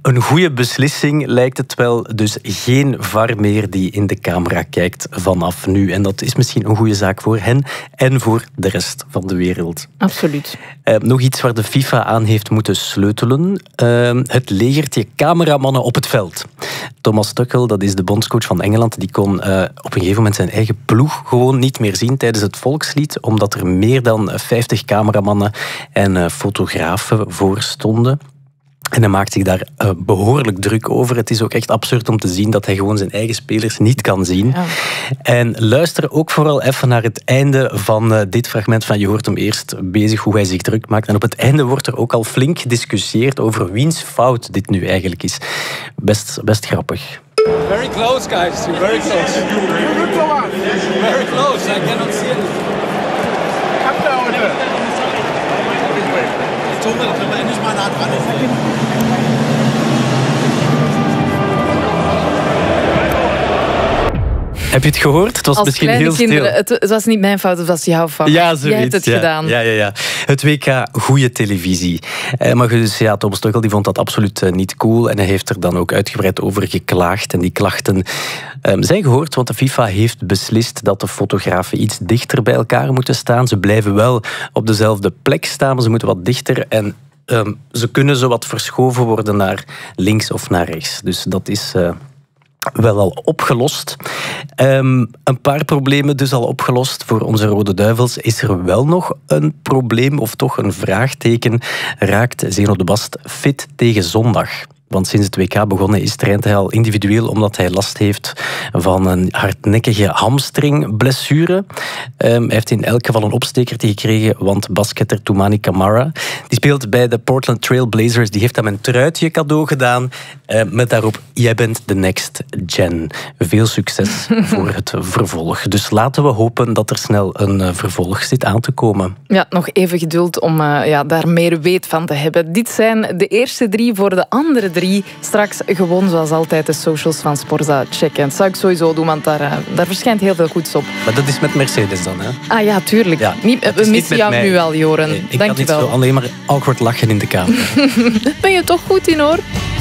Een goede beslissing lijkt het wel. Dus geen VAR meer die in de camera kijkt vanaf nu. En dat is misschien een goede zaak voor hen en voor de rest van de wereld. Absoluut. Nog iets waar de FIFA aan heeft moeten sleutelen. Het legertje cameramannen op het veld. Thomas Tuchel, dat is de bondscoach van Engeland, die kon op een gegeven moment zijn eigen ploeg gewoon niet meer zien tijdens het volkslied, omdat er meer dan 50 cameramannen en fotografen voor stonden. En hij maakt zich daar behoorlijk druk over. Het is ook echt absurd om te zien dat hij gewoon zijn eigen spelers niet kan zien. Ja. En luister ook vooral even naar het einde van dit fragment. Je hoort hem eerst bezig hoe hij zich druk maakt. En op het einde wordt er ook al flink gediscussieerd over wiens fout dit nu eigenlijk is. Best grappig. Very close, guys. You're very close. Very close. I cannot see it. Nicht mal nah dran ist. Heb je het gehoord? Het was als misschien heel stil. Het was niet mijn fout, het was jouw fout. Ja, zoiets. Jij hebt het gedaan. Ja. Het WK, goede televisie. Maar dus, Thomas Tuchel die vond dat absoluut niet cool. En hij heeft er dan ook uitgebreid over geklaagd. En die klachten zijn gehoord, want de FIFA heeft beslist dat de fotografen iets dichter bij elkaar moeten staan. Ze blijven wel op dezelfde plek staan, maar ze moeten wat dichter. En ze kunnen zo wat verschoven worden naar links of naar rechts. Dus dat is wel al opgelost. Een paar problemen dus al opgelost. Voor onze Rode Duivels is er wel nog een probleem, of toch een vraagteken. Raakt Zeno de Bast fit tegen zondag? Want sinds het WK begonnen traint hij al individueel omdat hij last heeft van een hardnekkige hamstringblessure. Hij heeft in elk geval een opstekertje gekregen, want basketter Toumani Camara, die speelt bij de Portland Trail Blazers, die heeft hem een truitje cadeau gedaan met daarop: jij bent de next gen. Veel succes voor het vervolg. Dus laten we hopen dat er snel een vervolg zit aan te komen. Ja, nog even geduld om daar meer weet van te hebben. Dit zijn de eerste 3 voor de andere 3. Straks gewoon, zoals altijd, de socials van Sporza checken. Dat zou ik sowieso doen, want daar verschijnt heel veel goeds op. Maar dat is met Mercedes dan, hè? Ah ja, tuurlijk. Ja, we missen jou nu al, Joren. Nee, ik kan niet zo alleen maar awkward lachen in de kamer. Ben je toch goed in, hoor.